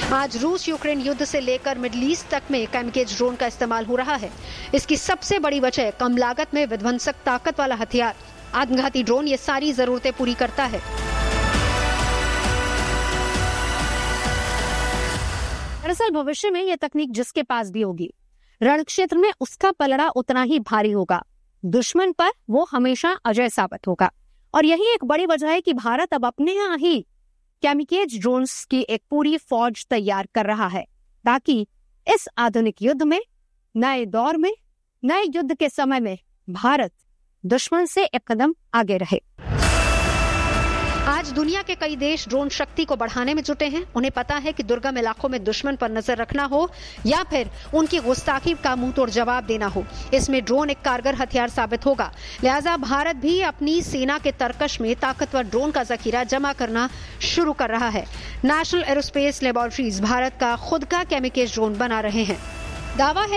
आज रूस यूक्रेन युद्ध से लेकर मिडिल ईस्ट तक में कैमिकेज ड्रोन का इस्तेमाल हो रहा है। इसकी सबसे बड़ी वजह कम लागत में विध्वंसक ताकत वाला हथियार। आत्मघाती ड्रोन ये सारी जरूरतें पूरी करता है। दरअसल भविष्य में यह तकनीक जिसके पास भी होगी, रण क्षेत्र में उसका पलड़ा उतना ही भारी होगा। दुश्मन पर वो हमेशा अजय साबित होगा। और यही एक बड़ी वजह है कि भारत अब अपने यहाँ ही कैमिकेज ड्रोन्स की एक पूरी फौज तैयार कर रहा है, ताकि इस आधुनिक युद्ध में, नए दौर में, नए युद्ध के समय में भारत दुश्मन से एक कदम आगे रहे। आज दुनिया के कई देश ड्रोन शक्ति को बढ़ाने में जुटे हैं। उन्हें पता है कि दुर्गम इलाकों में दुश्मन पर नजर रखना हो या फिर उनकी गुस्ताखी का मुंहतोड़ जवाब देना हो, इसमें ड्रोन एक कारगर हथियार साबित होगा। लिहाजा भारत भी अपनी सेना के तरकश में ताकतवर ड्रोन का जखीरा जमा करना शुरू कर रहा है। नेशनल एरोस्पेस लेबोरेटरीज भारत का खुद का कैमिकेज ड्रोन बना रहे हैं। दावा है